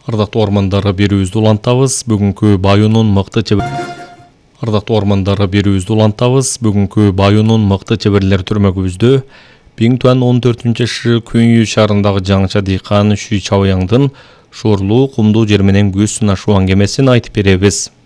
Ардактуу ормандары берүүбүздү улантабыз. Бүгүнкү Баюунун мыкты чеберлер түрмөгүбүздө Биңтуан 14-шы Күнйү шаарындагы жаңыча дыйкан Шүй Чабыяңдын шоорлуу кумдуу жер менен көз сынашуу аңгемесин айтып беребиз.